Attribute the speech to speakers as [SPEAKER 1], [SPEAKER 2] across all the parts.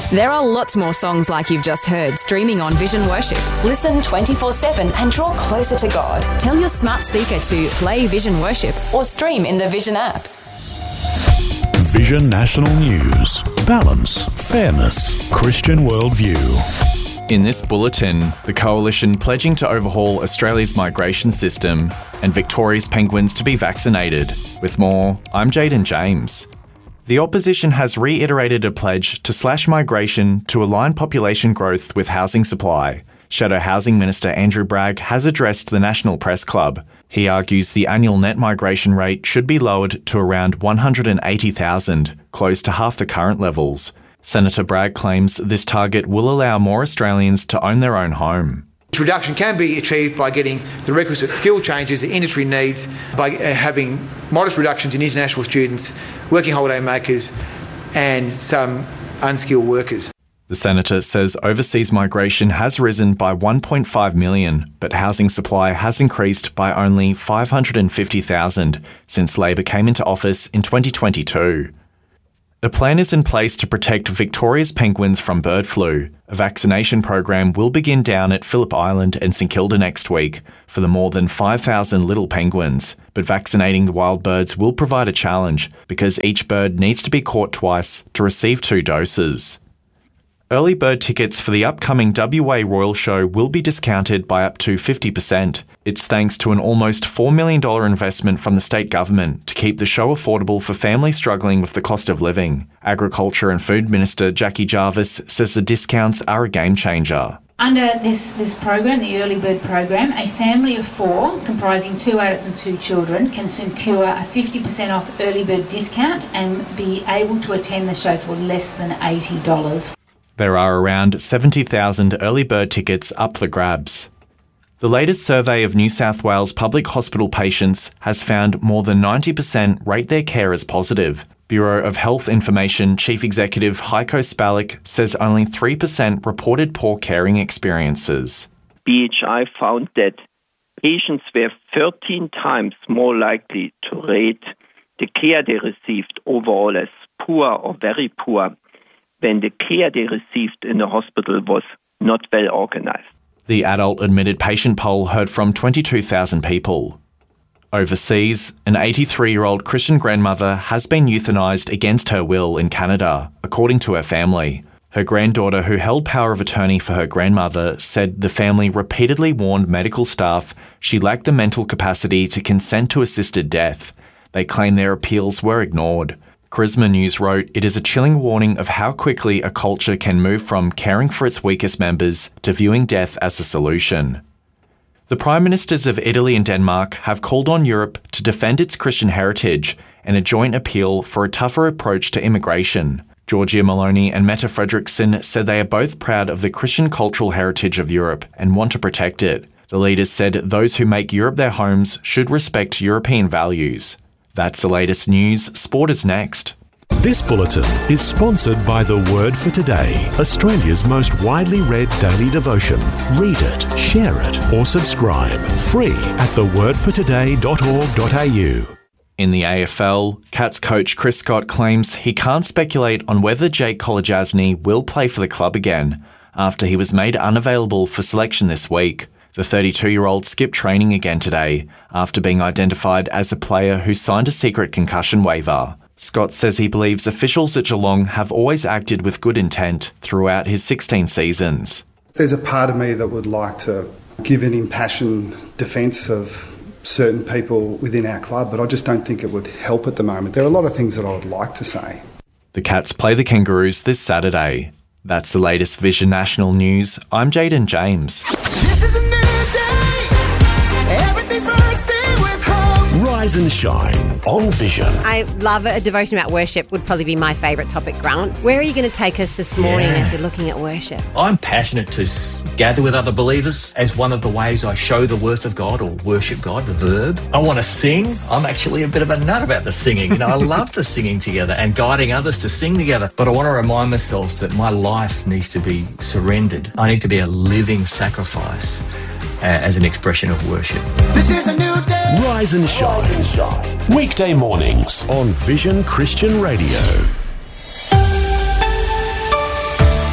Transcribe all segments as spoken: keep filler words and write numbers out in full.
[SPEAKER 1] There are lots more songs like you've just heard streaming on Vision Worship.
[SPEAKER 2] Listen twenty-four seven and draw closer to God.
[SPEAKER 1] Tell your smart speaker to play Vision Worship
[SPEAKER 2] or stream in the Vision app.
[SPEAKER 3] Vision National News. Balance, fairness, Christian worldview.
[SPEAKER 4] In this bulletin, the Coalition pledging to overhaul Australia's migration system and Victoria's penguins to be vaccinated. With more, I'm Jaden James. The opposition has reiterated a pledge to slash migration to align population growth with housing supply. Shadow Housing Minister Andrew Bragg has addressed the National Press Club. He argues the annual net migration rate should be lowered to around one hundred eighty thousand, close to half the current levels. Senator Bragg claims this target will allow more Australians to own their own home.
[SPEAKER 5] This reduction can be achieved by getting the requisite skill changes that industry needs, by having modest reductions in international students, working holiday makers and some unskilled workers.
[SPEAKER 4] The Senator says overseas migration has risen by one point five million, but housing supply has increased by only five hundred fifty thousand since Labor came into office in twenty twenty-two. A plan is in place to protect Victoria's penguins from bird flu. A vaccination program will begin down at Phillip Island and St Kilda next week for the more than five thousand little penguins. But vaccinating the wild birds will provide a challenge because each bird needs to be caught twice to receive two doses. Early bird tickets for the upcoming W A Royal Show will be discounted by up to fifty percent. It's thanks to an almost four million dollars investment from the state government to keep the show affordable for families struggling with the cost of living. Agriculture and Food Minister Jackie Jarvis says the discounts are a game changer.
[SPEAKER 6] Under this, this program, the Early Bird program, a family of four, comprising two adults and two children, can secure a fifty percent off early bird discount and be able to attend the show for less than eighty dollars.
[SPEAKER 4] There are around seventy thousand early bird tickets up for grabs. The latest survey of New South Wales public hospital patients has found more than ninety percent rate their care as positive. Bureau of Health Information Chief Executive Heiko Spalek says only three percent reported poor caring experiences.
[SPEAKER 7] B H I found that patients were thirteen times more likely to rate the care they received overall as poor or very poor when the care they received in the hospital was not well organized.
[SPEAKER 4] The adult admitted patient poll heard from twenty-two thousand people. Overseas, an eighty-three-year-old Christian grandmother has been euthanised against her will in Canada, according to her family. Her granddaughter, who held power of attorney for her grandmother, said the family repeatedly warned medical staff she lacked the mental capacity to consent to assisted death. They claim their appeals were ignored. Charisma News wrote, "It is a chilling warning of how quickly a culture can move from caring for its weakest members to viewing death as a solution." The Prime Ministers of Italy and Denmark have called on Europe to defend its Christian heritage in a joint appeal for a tougher approach to immigration. Giorgia Meloni and Mette Frederiksen said they are both proud of the Christian cultural heritage of Europe and want to protect it. The leaders said those who make Europe their homes should respect European values. That's the latest news. Sport is next.
[SPEAKER 3] This bulletin is sponsored by The Word for Today, Australia's most widely read daily devotion. Read it, share it, or subscribe. Free at the word for today dot org dot a u.
[SPEAKER 4] In the A F L, Cats coach Chris Scott claims he can't speculate on whether Jake Kolodjasny will play for the club again after he was made unavailable for selection this week. The thirty-two-year-old skipped training again today after being identified as the player who signed a secret concussion waiver. Scott says he believes officials at Geelong have always acted with good intent throughout his sixteen seasons.
[SPEAKER 8] There's a part of me that would like to give an impassioned defence of certain people within our club, but I just don't think it would help at the moment. There are a lot of things that I would like to say.
[SPEAKER 4] The Cats play the Kangaroos this Saturday. That's the latest Vision National News. I'm Jaden James.
[SPEAKER 9] This is a new day. Everything bursting with hope.
[SPEAKER 3] Rise and shine on Vision.
[SPEAKER 10] I love it. A devotion about worship would probably be my favourite topic, Grant. Where are you going to take us this morning
[SPEAKER 11] Yeah.
[SPEAKER 10] as you're looking at worship?
[SPEAKER 11] I'm passionate to s- gather with other believers as one of the ways I show the worth of God or worship God, the verb. I want to sing. I'm actually a bit of a nut about the singing. You know, I love the singing together and guiding others to sing together. But I want to remind myself that my life needs to be surrendered. I need to be a living sacrifice uh, as an expression of worship.
[SPEAKER 9] This is a new day.
[SPEAKER 3] Rise and shine. Weekday mornings on Vision Christian Radio.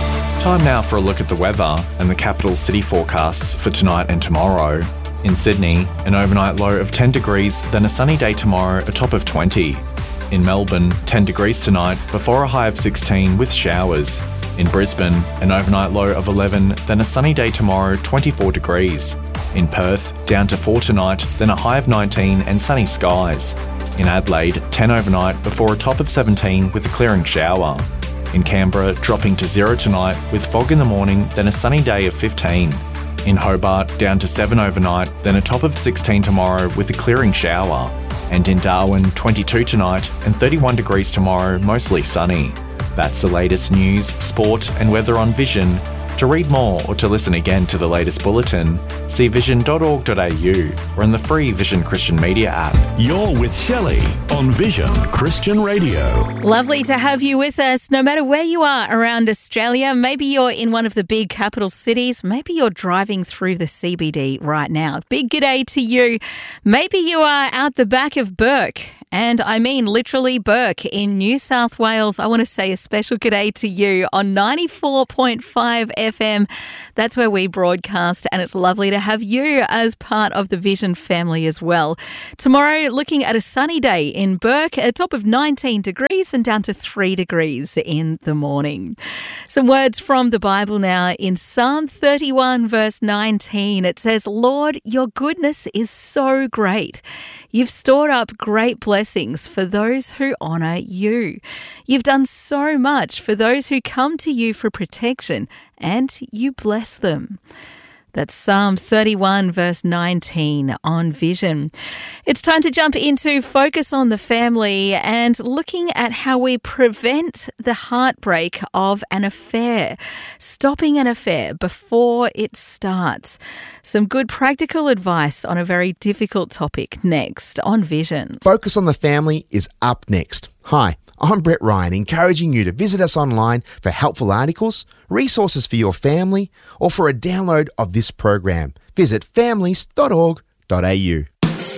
[SPEAKER 4] Time now for a look at the weather and the capital city forecasts for tonight and tomorrow. In Sydney, an overnight low of ten degrees, then a sunny day tomorrow, a top of twenty. In Melbourne, ten degrees tonight, before a high of sixteen with showers. In Brisbane, an overnight low of eleven, then a sunny day tomorrow, twenty-four degrees. In Perth, down to four tonight, then a high of nineteen and sunny skies. In Adelaide, ten overnight, before a top of seventeen with a clearing shower. In Canberra, dropping to zero tonight with fog in the morning, then a sunny day of fifteen. In Hobart, down to seven overnight, then a top of sixteen tomorrow with a clearing shower. And in Darwin, twenty-two tonight and thirty-one degrees tomorrow, mostly sunny. That's the latest news, sport and weather on Vision. To read more or to listen again to the latest bulletin, see vision dot org dot a u or in the free Vision Christian Media app.
[SPEAKER 3] You're with Shelley on Vision Christian Radio.
[SPEAKER 12] Lovely to have you with us, no matter where you are around Australia. Maybe you're in one of the big capital cities. Maybe you're driving through the C B D right now. Big g'day to you. Maybe you are out the back of Bourke, and I mean literally Bourke in New South Wales. I want to say a special g'day to you on ninety-four point five F M. That's where we broadcast, and it's lovely to have you as part of the Vision family as well. Tomorrow, looking at a sunny day in Bourke, a top of nineteen degrees and down to three degrees in the morning. Some words from the Bible now in Psalm thirty-one, verse nineteen. It says, "Lord, your goodness is so great. You've stored up great blessings for those who honour you. You've done so much for those who come to you for protection, and you bless them." That's Psalm thirty-one, verse nineteen on Vision. It's time to jump into Focus on the Family and looking at how we prevent the heartbreak of an affair, stopping an affair before it starts. Some good practical advice on a very difficult topic next on Vision.
[SPEAKER 13] Focus on the Family is up next. Hi, I'm Brett Ryan, encouraging you to visit us online for helpful articles, resources for your family, or for a download of this program. Visit families dot org dot a u.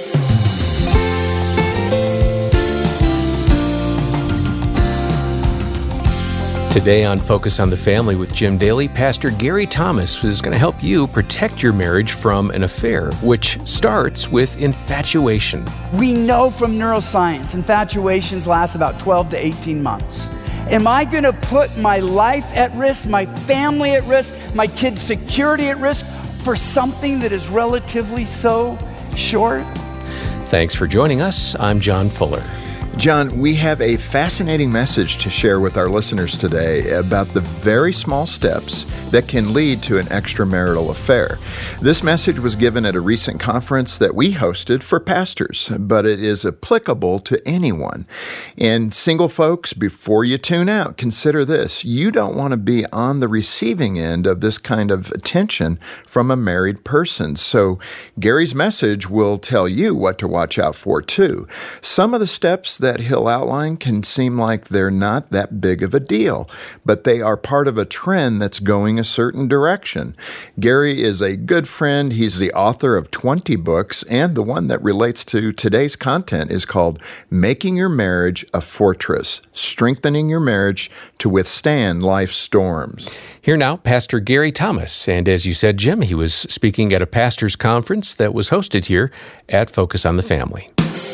[SPEAKER 14] Today on Focus on the Family with Jim Daly, Pastor Gary Thomas is going to help you protect your marriage from an affair, which starts with infatuation.
[SPEAKER 15] We know from neuroscience, infatuations last about twelve to eighteen months. Am I going to put my life at risk, my family at risk, my kids' security at risk for something that is relatively so short?
[SPEAKER 14] Thanks for joining us. I'm John Fuller.
[SPEAKER 16] John, we have a fascinating message to share with our listeners today about the very small steps that can lead to an extramarital affair. This message was given at a recent conference that we hosted for pastors, but it is applicable to anyone. And single folks, before you tune out, consider this. You don't want to be on the receiving end of this kind of attention from a married person. So Gary's message will tell you what to watch out for, too. Some of the steps that that he'll outline can seem like they're not that big of a deal, but they are part of a trend that's going a certain direction. Gary is a good friend. He's the author of twenty books, and the one that relates to today's content is called Making Your Marriage a Fortress, Strengthening Your Marriage to Withstand Life's Storms.
[SPEAKER 14] Here now, Pastor Gary Thomas. And as you said, Jim, he was speaking at a pastor's conference that was hosted here at Focus on the Family.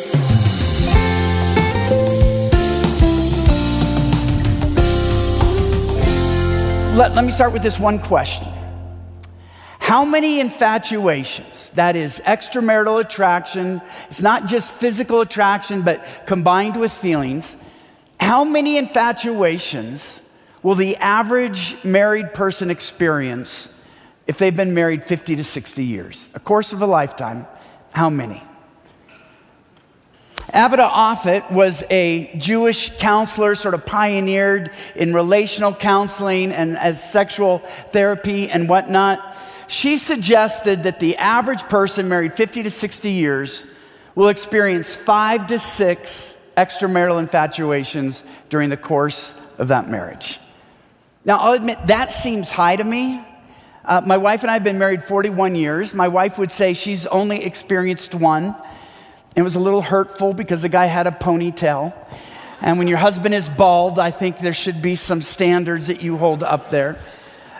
[SPEAKER 15] Let, let me start with this one question. How many infatuations, that is extramarital attraction, it's not just physical attraction, but combined with feelings, how many infatuations will the average married person experience if they've been married fifty to sixty years? A course of a lifetime, how many? Avida Offit was a Jewish counselor, sort of pioneered in relational counseling and as sexual therapy and whatnot. She suggested that the average person married fifty to sixty years will experience five to six extramarital infatuations during the course of that marriage. Now, I'll admit, that seems high to me. Uh, my wife and I have been married forty-one years. My wife would say she's only experienced one. It was a little hurtful because the guy had a ponytail. And when your husband is bald, I think there should be some standards that you hold up there.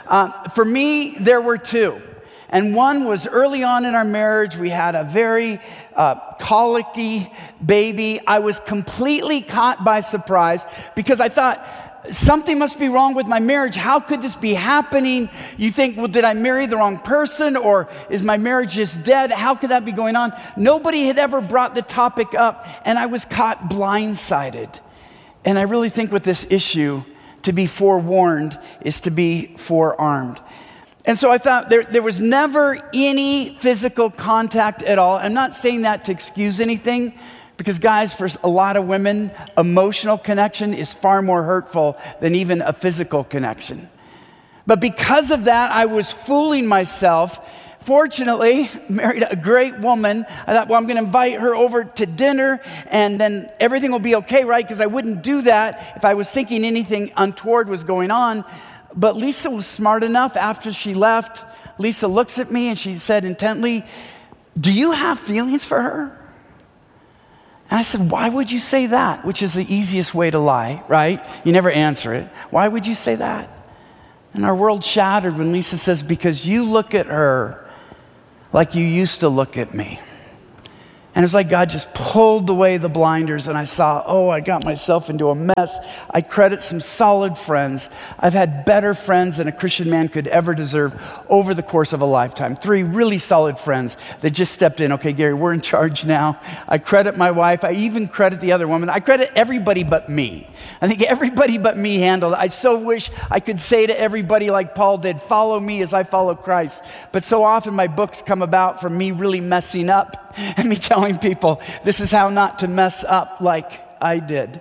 [SPEAKER 15] Uh, for me, there were two. And one was early on in our marriage. We had a very uh, colicky baby. I was completely caught by surprise because I thought, something must be wrong with my marriage. How could this be happening? You think, well, did I marry the wrong person, or is my marriage just dead? How could that be going on? Nobody had ever brought the topic up, and I was caught blindsided. And I really think with this issue, to be forewarned is to be forearmed. And so I thought there, there was never any physical contact at all. I'm not saying that to excuse anything, because guys, for a lot of women, emotional connection is far more hurtful than even a physical connection. But because of that, I was fooling myself. Fortunately, married a great woman. I thought, well, I'm going to invite her over to dinner and then everything will be okay, right? Because I wouldn't do that if I was thinking anything untoward was going on. But Lisa was smart enough. After she left, Lisa looks at me and she said intently, "Do you have feelings for her?" And I said, "Why would you say that?" Which is the easiest way to lie, right? You never answer it. Why would you say that? And our world shattered when Lisa says, "Because you look at her like you used to look at me." And it was like God just pulled away the blinders and I saw, oh, I got myself into a mess. I credit some solid friends. I've had better friends than a Christian man could ever deserve over the course of a lifetime. Three really solid friends that just stepped in. Okay, Gary, we're in charge now. I credit my wife. I even credit the other woman. I credit everybody but me. I think everybody but me handled it. I so wish I could say to everybody like Paul did, follow me as I follow Christ. But so often my books come about from me really messing up and me telling people, this is how not to mess up like I did.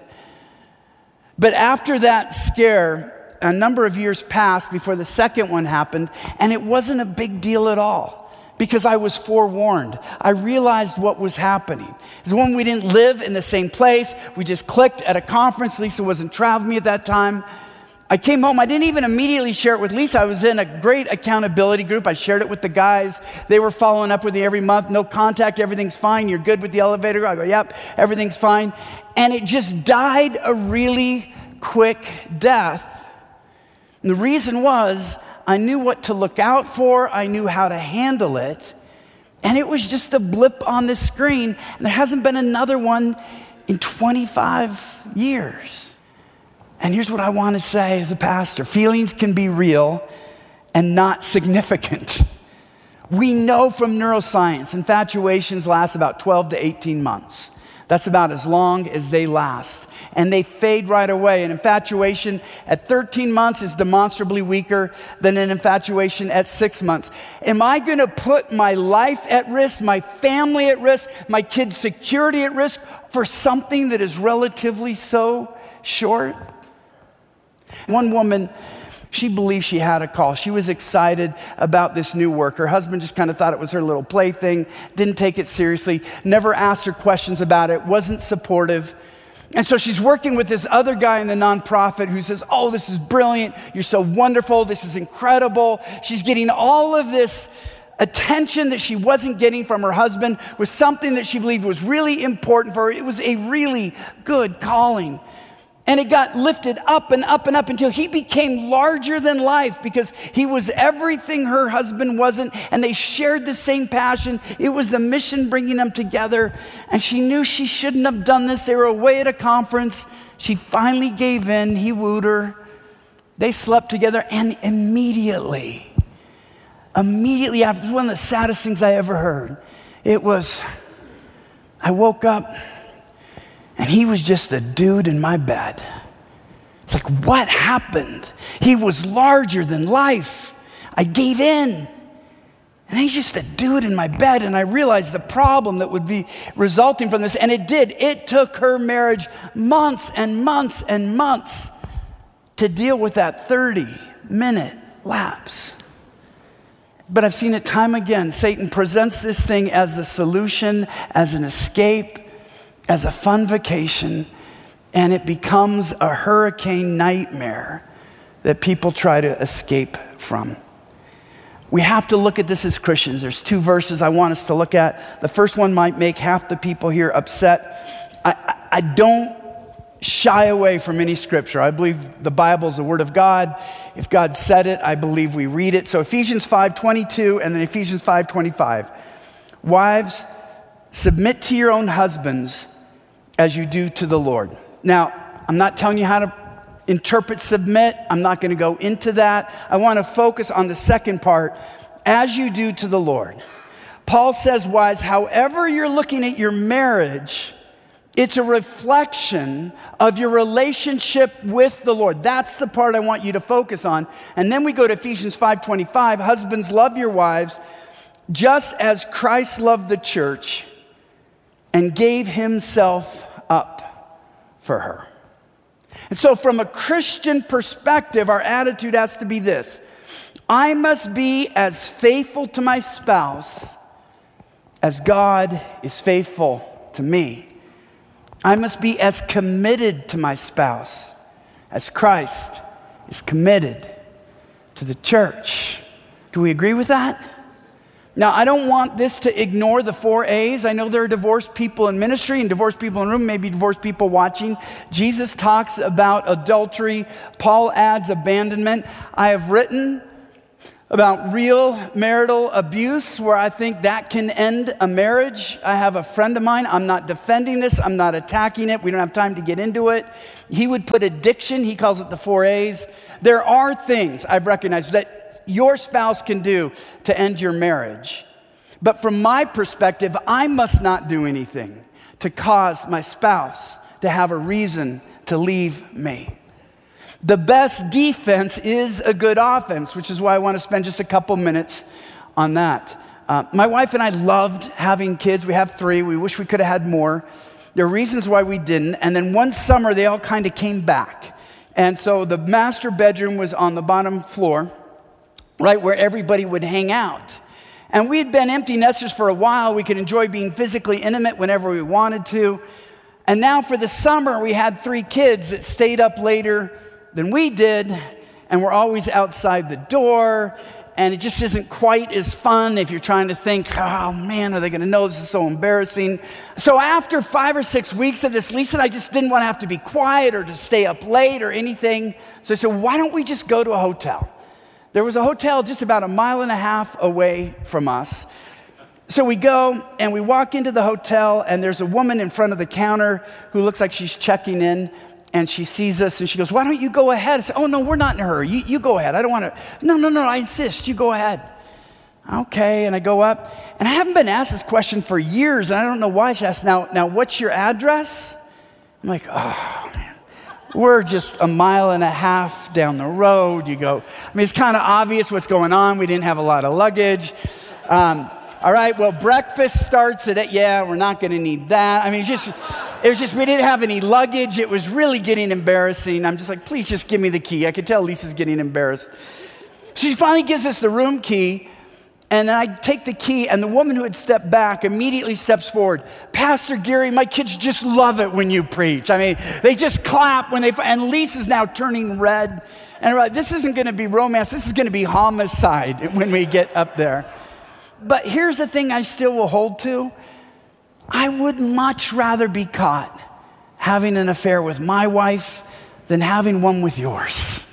[SPEAKER 15] But after that scare, a number of years passed before the second one happened, and it wasn't a big deal at all because I was forewarned. I realized what was happening. It's when we didn't live in the same place. We just clicked at a conference. Lisa wasn't traveling with me at that time. I came home. I didn't even immediately share it with Lisa. I was in a great accountability group. I shared it with the guys. They were following up with me every month. No contact. Everything's fine. You're good with the elevator. I go, yep, everything's fine. And it just died a really quick death. And the reason was I knew what to look out for. I knew how to handle it. And it was just a blip on the screen. And there hasn't been another one in twenty-five years. And here's what I want to say as a pastor. Feelings can be real and not significant. We know from neuroscience, infatuations last about twelve to eighteen months. That's about as long as they last. And they fade right away. An infatuation at thirteen months is demonstrably weaker than an infatuation at six months. Am I going to put my life at risk, my family at risk, my kids' security at risk for something that is relatively so short? One woman, she believed she had a call. She was excited about this new work. Her husband just kind of thought it was her little plaything, didn't take it seriously, never asked her questions about it, wasn't supportive. And so she's working with this other guy in the nonprofit who says, oh, this is brilliant. You're so wonderful. This is incredible. She's getting all of this attention that she wasn't getting from her husband with something that she believed was really important for her. It was a really good calling. And it got lifted up and up and up until he became larger than life because he was everything her husband wasn't, and they shared the same passion. It was the mission bringing them together, and she knew she shouldn't have done this. They were away at a conference. She finally gave in. He wooed her. They slept together, and immediately, immediately after, it was one of the saddest things I ever heard. It was, I woke up, and he was just a dude in my bed. It's like, what happened? He was larger than life. I gave in. And he's just a dude in my bed. And I realized the problem that would be resulting from this. And it did. It took her marriage months and months and months to deal with that thirty-minute lapse. But I've seen it time again. Satan presents this thing as the solution, as an escape, as a fun vacation, and it becomes a hurricane nightmare that people try to escape from. We have to look at this as Christians. There's two verses I want us to look at. The first one might make half the people here upset. I, I, I don't shy away from any scripture. I believe the Bible is the Word of God. If God said it, I believe we read it. So Ephesians five twenty-two and then Ephesians five twenty-five. Wives, submit to your own husbands as you do to the Lord. Now, I'm not telling you how to interpret submit. I'm not going to go into that. I want to focus on the second part, as you do to the Lord. Paul says, wives, however you're looking at your marriage, it's a reflection of your relationship with the Lord. That's the part I want you to focus on. And then we go to Ephesians five twenty-five. Husbands, love your wives, just as Christ loved the church and gave himself up for her. And so from a Christian perspective, our attitude has to be this: I must be as faithful to my spouse as God is faithful to me. I must be as committed to my spouse as Christ is committed to the church. Do we agree with that? Now, I don't want this to ignore the four A's. I know there are divorced people in ministry and divorced people in the room, maybe divorced people watching. Jesus talks about adultery. Paul adds abandonment. I have written about real marital abuse, where I think that can end a marriage. I have a friend of mine, I'm not defending this, I'm not attacking it, we don't have time to get into it. He would put addiction, he calls it the four A's. There are things I've recognized that your spouse can do to end your marriage. But from my perspective, I must not do anything to cause my spouse to have a reason to leave me. The best defense is a good offense, which is why I want to spend just a couple minutes on that. Uh, my wife and I loved having kids. We have three. We wish we could have had more. There are reasons why we didn't. And then one summer, they all kind of came back. And so the master bedroom was on the bottom floor, right where everybody would hang out. And we had been empty nesters for a while. We could enjoy being physically intimate whenever we wanted to. And now for the summer, we had three kids that stayed up later than we did, and we're always outside the door, and it just isn't quite as fun if you're trying to think, oh man, are they gonna know this is so embarrassing? So after five or six weeks of this, Lisa and I just didn't want to have to be quiet or to stay up late or anything. So I said, why don't we just go to a hotel? There was a hotel just about a mile and a half away from us. So we go and we walk into the hotel, and there's a woman in front of the counter who looks like she's checking in. And she sees us and she goes, why don't you go ahead? I said, oh no, we're not in a hurry. You, you go ahead. I don't want to. No, no, no, I insist. You go ahead. Okay, and I go up. And I haven't been asked this question for years, and I don't know why she asked. Now, now, what's your address? I'm like, oh man, we're just a mile and a half down the road. You go, I mean, it's kind of obvious what's going on. We didn't have a lot of luggage. Um, All right, well, breakfast starts at eight. Yeah, we're not going to need that. I mean, it's just, it was just, we didn't have any luggage. It was really getting embarrassing. I'm just like, please just give me the key. I could tell Lisa's getting embarrassed. She finally gives us the room key, and then I take the key, and the woman who had stepped back immediately steps forward. Pastor Gary, my kids just love it when you preach. I mean, they just clap when they, and Lisa's now turning red. And we're like, this isn't going to be romance. This is going to be homicide when we get up there. But here's the thing I still will hold to. I would much rather be caught having an affair with my wife than having one with yours.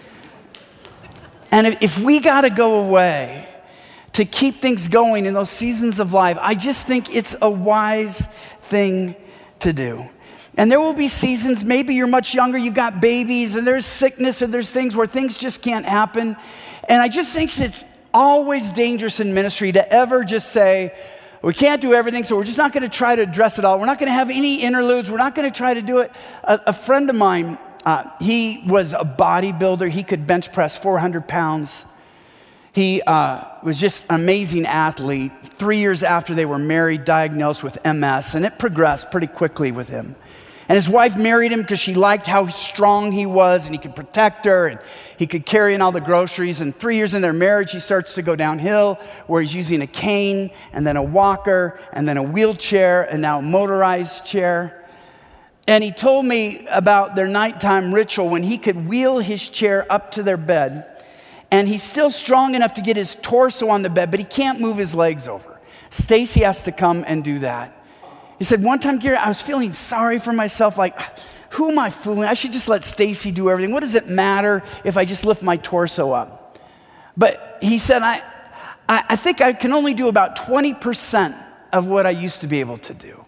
[SPEAKER 15] And if we got to go away to keep things going in those seasons of life, I just think it's a wise thing to do. And there will be seasons, maybe you're much younger, you've got babies, and there's sickness, or there's things where things just can't happen. And I just think it's always dangerous in ministry to ever just say, we can't do everything, so we're just not going to try to address it all. We're not going to have any interludes. We're not going to try to do it. A, a friend of mine, uh, he was a bodybuilder. He could bench press four hundred pounds. He uh, was just an amazing athlete. Three years after they were married, diagnosed with M S, and it progressed pretty quickly with him. And his wife married him because she liked how strong he was, and he could protect her, and he could carry in all the groceries. And three years in their marriage, he starts to go downhill, where he's using a cane, and then a walker, and then a wheelchair, and now a motorized chair. And he told me about their nighttime ritual when he could wheel his chair up to their bed, and he's still strong enough to get his torso on the bed, but he can't move his legs over. Stacy has to come and do that. He said, one time, Gary, I was feeling sorry for myself, like, who am I fooling? I should just let Stacy do everything. What does it matter if I just lift my torso up? But he said, I, I, I think I can only do about twenty percent of what I used to be able to do.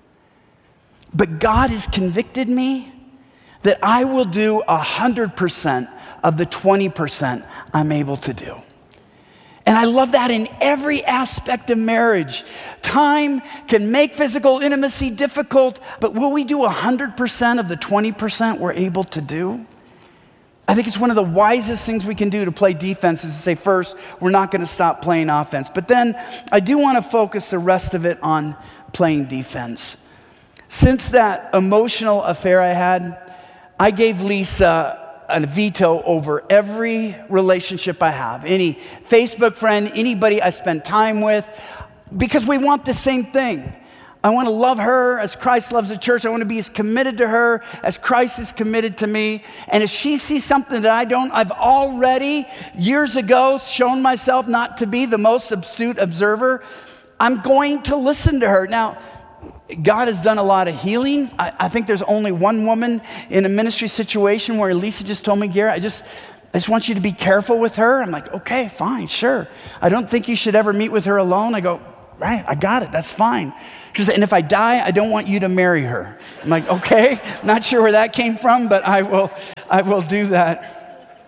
[SPEAKER 15] But God has convicted me that I will do one hundred percent of the twenty percent I'm able to do. And I love that in every aspect of marriage. Time can make physical intimacy difficult, but will we do one hundred percent of the twenty percent we're able to do? I think it's one of the wisest things we can do to play defense is to say, first, we're not going to stop playing offense. But then I do want to focus the rest of it on playing defense. Since that emotional affair I had, I gave Lisa a veto over every relationship I have, any Facebook friend, anybody I spend time with, because we want the same thing. I want to love her as Christ loves the church. I want to be as committed to her as Christ is committed to me. And if she sees something that I don't, I've already years ago shown myself not to be the most astute observer. I'm going to listen to her. Now, God has done a lot of healing. I, I think there's only one woman in a ministry situation where Lisa just told me, Gary, I just, I just want you to be careful with her. I'm like, okay, fine, sure. I don't think you should ever meet with her alone. I go, right, I got it, that's fine. She said, and if I die, I don't want you to marry her. I'm like, okay, not sure where that came from, but I will, I will do that.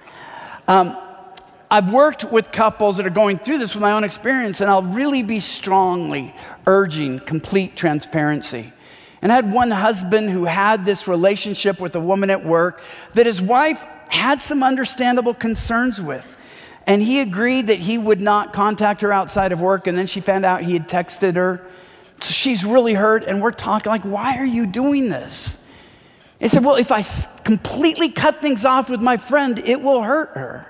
[SPEAKER 15] Um, I've worked with couples that are going through this with my own experience, and I'll really be strongly urging complete transparency. And I had one husband who had this relationship with a woman at work that his wife had some understandable concerns with. And he agreed that he would not contact her outside of work, and then she found out he had texted her. So she's really hurt, and we're talking like, why are you doing this? He said, well, if I completely cut things off with my friend, it will hurt her.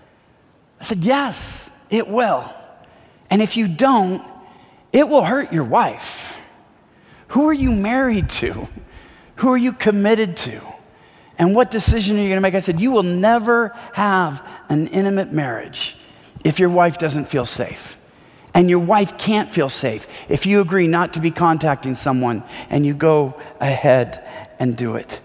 [SPEAKER 15] I said, yes, it will. And if you don't, it will hurt your wife. Who are you married to? Who are you committed to? And what decision are you going to make? I said, you will never have an intimate marriage if your wife doesn't feel safe. And your wife can't feel safe if you agree not to be contacting someone and you go ahead and do it.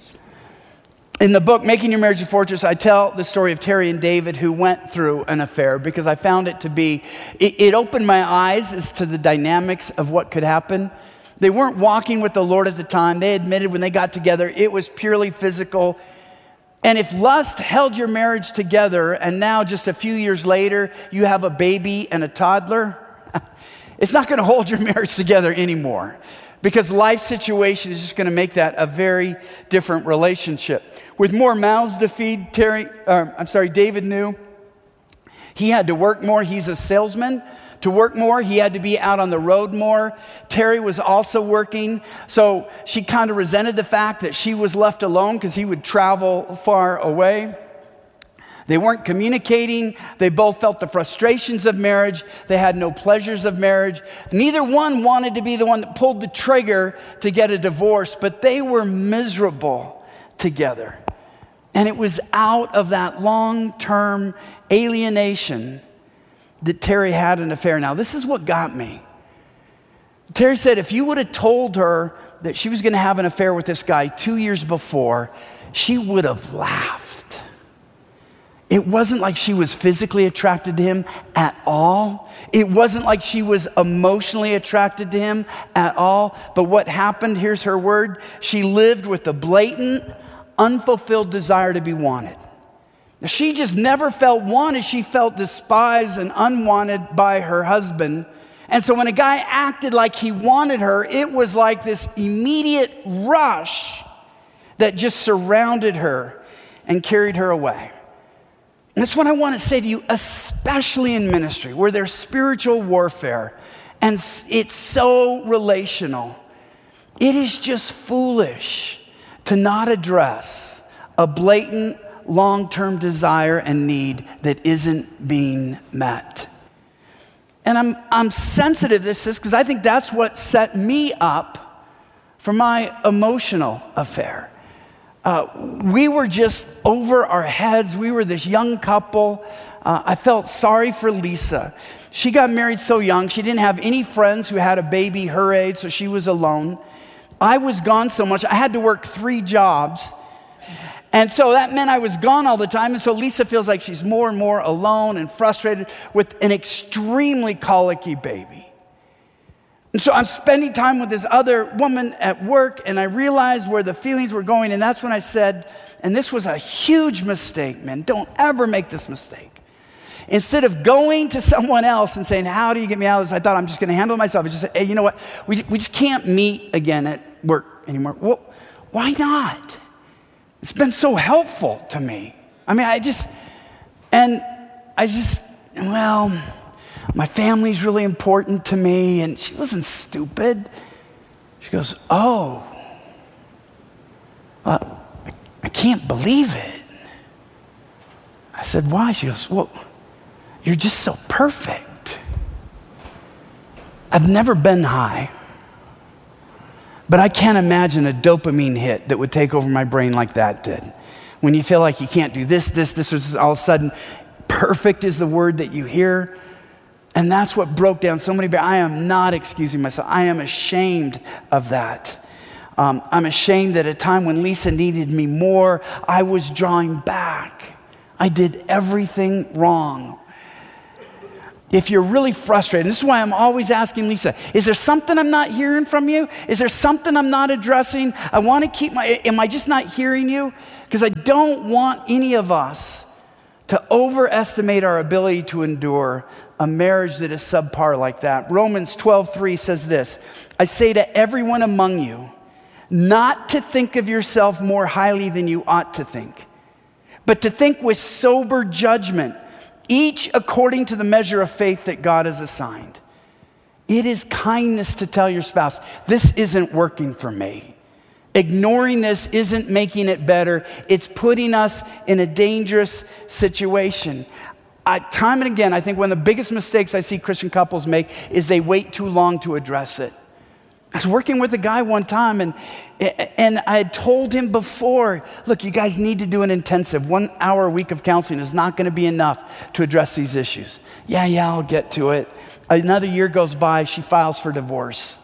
[SPEAKER 15] In the book, Making Your Marriage a Fortress, I tell the story of Terry and David who went through an affair because I found it to be, it, it opened my eyes as to the dynamics of what could happen. They weren't walking with the Lord at the time. They admitted when they got together, it was purely physical. And if lust held your marriage together and now just a few years later, you have a baby and a toddler, it's not going to hold your marriage together anymore. Because life situation is just going to make that a very different relationship. With more mouths to feed, Terry, uh, I'm sorry, David knew he had to work more. He's a salesman. To work more, he had to be out on the road more. Terry was also working, so she kind of resented the fact that she was left alone because he would travel far away. They weren't communicating. They both felt the frustrations of marriage. They had no pleasures of marriage. Neither one wanted to be the one that pulled the trigger to get a divorce, but they were miserable together. And it was out of that long-term alienation that Terry had an affair. Now, this is what got me. Terry said if you would have told her that she was going to have an affair with this guy two years before, she would have laughed. It wasn't like she was physically attracted to him at all. It wasn't like she was emotionally attracted to him at all. But what happened, here's her word, she lived with a blatant, unfulfilled desire to be wanted. Now, she just never felt wanted. She felt despised and unwanted by her husband. And so when a guy acted like he wanted her, it was like this immediate rush that just surrounded her and carried her away. And that's what I want to say to you, especially in ministry, where there's spiritual warfare and it's so relational. It is just foolish to not address a blatant, long-term desire and need that isn't being met. And I'm, I'm sensitive to this because I think that's what set me up for my emotional affair. Uh, we were just over our heads. We were this young couple. Uh, I felt sorry for Lisa. She got married so young. She didn't have any friends who had a baby her age, so she was alone. I was gone so much, I had to work three jobs. And so that meant I was gone all the time. And so Lisa feels like she's more and more alone and frustrated with an extremely colicky baby. And so I'm spending time with this other woman at work, and I realized where the feelings were going. And that's when I said, and this was a huge mistake, man. Don't ever make this mistake. Instead of going to someone else and saying, how do you get me out of this? I thought I'm just going to handle it myself. I just said, hey, you know what? We, we just can't meet again at work anymore. Well, why not? It's been so helpful to me. I mean, I just, and I just, well, my family's really important to me. And she wasn't stupid. She goes, oh, well, I, I can't believe it. I said, why? She goes, well, you're just so perfect. I've never been high, but I can't imagine a dopamine hit that would take over my brain like that did. When you feel like you can't do this, this, this, this, all of a sudden, perfect is the word that you hear. And that's what broke down so many. I am not excusing myself. I am ashamed of that. Um, I'm ashamed that at a time when Lisa needed me more, I was drawing back. I did everything wrong. If you're really frustrated, and this is why I'm always asking Lisa, is there something I'm not hearing from you? Is there something I'm not addressing? I want to keep my, am I just not hearing you? Because I don't want any of us to overestimate our ability to endure a marriage that is subpar like that. Romans twelve three says this, I say to everyone among you, not to think of yourself more highly than you ought to think, but to think with sober judgment, each according to the measure of faith that God has assigned. It is kindness to tell your spouse, this isn't working for me. Ignoring this isn't making it better. It's putting us in a dangerous situation. I, time and again, I think one of the biggest mistakes I see Christian couples make is they wait too long to address it. I was working with a guy one time, and, and I had told him before, look, you guys need to do an intensive. One hour a week of counseling is not going to be enough to address these issues. Yeah, yeah, I'll get to it. Another year goes by, she files for divorce.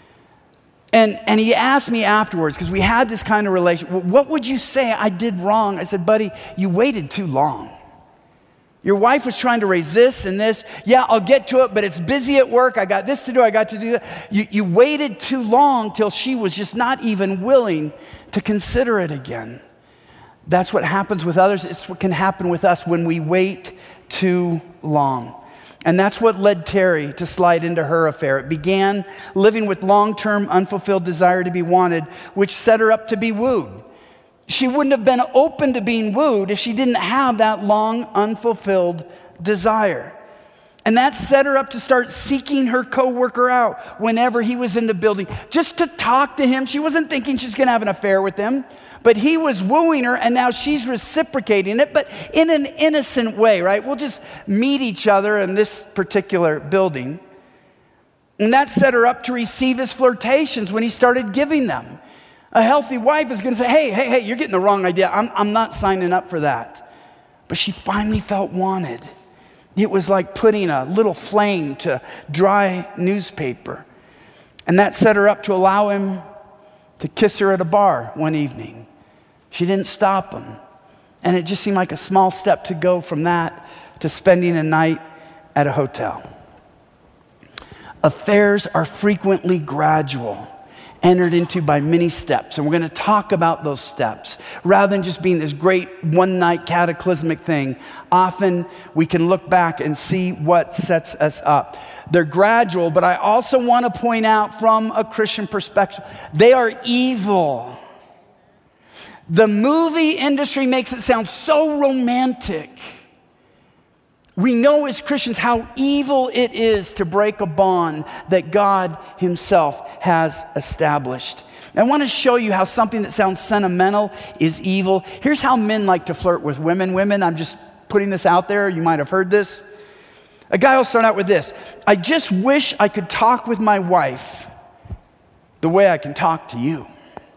[SPEAKER 15] And, and he asked me afterwards, because we had this kind of relationship, well, what would you say I did wrong? I said, buddy, you waited too long. Your wife was trying to raise this and this. Yeah, I'll get to it, but it's busy at work. I got this to do. I got to do that. You, you waited too long till she was just not even willing to consider it again. That's what happens with others. It's what can happen with us when we wait too long. And that's what led Terry to slide into her affair. It began living with long-term unfulfilled desire to be wanted, which set her up to be wooed. She wouldn't have been open to being wooed if she didn't have that long, unfulfilled desire. And that set her up to start seeking her coworker out whenever he was in the building, just to talk to him. She wasn't thinking she's going to have an affair with him, but he was wooing her, and now she's reciprocating it, but in an innocent way, right? We'll just meet each other in this particular building. And that set her up to receive his flirtations when he started giving them. A healthy wife is going to say, hey, hey, hey, you're getting the wrong idea. I'm, I'm not signing up for that. But she finally felt wanted. It was like putting a little flame to dry newspaper. And that set her up to allow him to kiss her at a bar one evening. She didn't stop him. And it just seemed like a small step to go from that to spending a night at a hotel. Affairs are frequently gradual, entered into by many steps. And we're going to talk about those steps. Rather than just being this great one-night cataclysmic thing, often we can look back and see what sets us up. They're gradual, but I also want to point out from a Christian perspective, they are evil. The movie industry makes it sound so romantic. We know as Christians how evil it is to break a bond that God himself has established. I want to show you how something that sounds sentimental is evil. Here's how men like to flirt with women. Women, I'm just putting this out there. You might have heard this. A guy will start out with this. I just wish I could talk with my wife the way I can talk to you.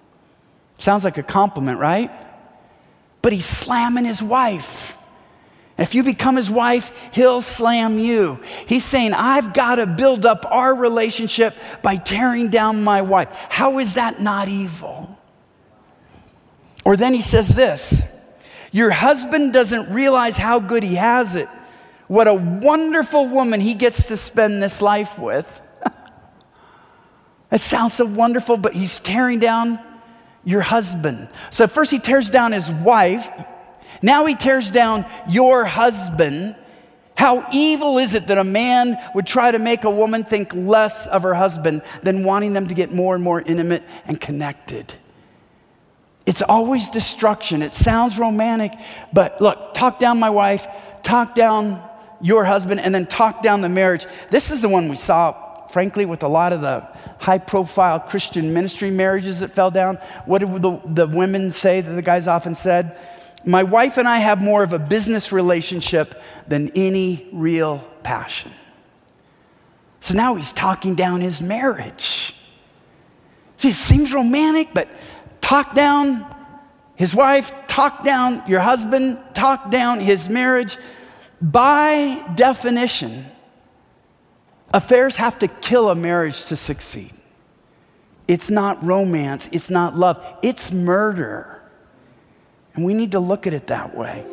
[SPEAKER 15] Sounds like a compliment, right? But he's slamming his wife. If you become his wife, he'll slam you. He's saying, I've got to build up our relationship by tearing down my wife. How is that not evil? Or then he says this, your husband doesn't realize how good he has it. What a wonderful woman he gets to spend this life with. That sounds so wonderful, but he's tearing down your husband. So first he tears down his wife. Now he tears down your husband. How evil is it that a man would try to make a woman think less of her husband than wanting them to get more and more intimate and connected? It's always destruction. It sounds romantic, but look, talk down my wife, talk down your husband, and then talk down the marriage. This is the one we saw, frankly, with a lot of the high-profile Christian ministry marriages that fell down. What did the, the women say that the guys often said? My wife and I have more of a business relationship than any real passion. So now he's talking down his marriage. See, it seems romantic, but talk down his wife, talk down your husband, talk down his marriage. By definition, affairs have to kill a marriage to succeed. It's not romance, it's not love, it's murder. And we need to look at it that way.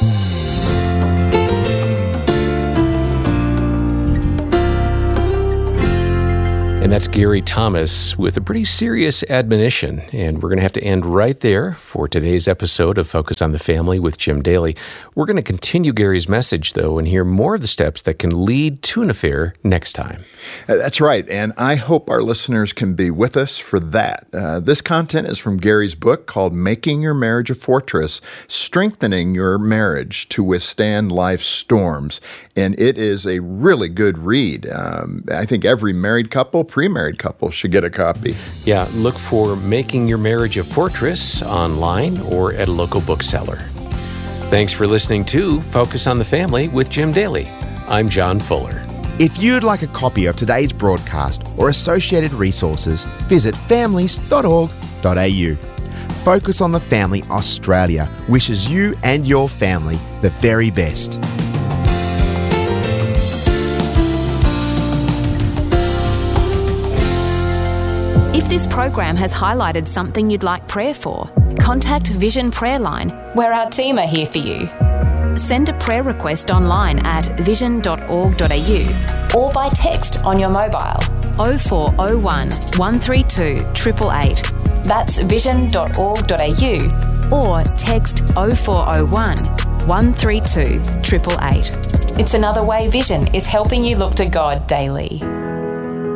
[SPEAKER 14] And that's Gary Thomas with a pretty serious admonition. And we're going to have to end right there for today's episode of Focus on the Family with Jim Daly. We're going to continue Gary's message, though, and hear more of the steps that can lead to an affair next time.
[SPEAKER 16] That's right. And I hope our listeners can be with us for that. Uh, this content is from Gary's book called Making Your Marriage a Fortress, Strengthening Your Marriage to Withstand Life's Storms. And it is a really good read. Um, I think every married couple, pre-married couple should get a copy.
[SPEAKER 14] Yeah, look for Making Your Marriage a Fortress online or at a local bookseller. Thanks for listening to Focus on the Family with Jim Daly. I'm John Fuller.
[SPEAKER 13] If you'd like a copy of today's broadcast or associated resources, visit families dot org dot a u. Focus on the Family Australia wishes you and your family the very best.
[SPEAKER 1] If this program has highlighted something you'd like prayer for, contact Vision Prayer Line, where our team are here for you. Send a prayer request online at vision dot org dot a u or by text on your mobile oh four oh one, one three two, eight eight eight. That's vision dot org dot a u or text oh four oh one, one three two, eight eight eight. It's another way Vision is helping you look to God daily.